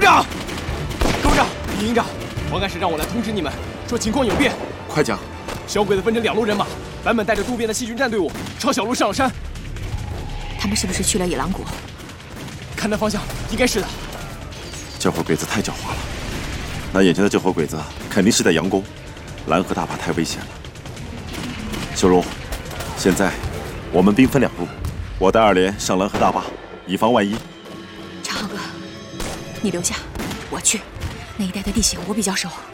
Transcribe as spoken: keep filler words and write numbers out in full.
长，gov长，李营长，王干事让我来通知你们，说情况有变。 快讲。 小鬼子分成两路人马，版本带着渡边的细菌战队伍朝小路上了山。 他们是不是去了野狼谷？ 看那方向，应该是的。 这伙鬼子太狡猾了，那眼前的这伙鬼子肯定是在佯攻。蓝河大坝太危险了。秀荣，现在我们兵分两路，我带二连上蓝河大坝，以防万一。 长浩哥，你留下，我去。那一带的地形我比较熟。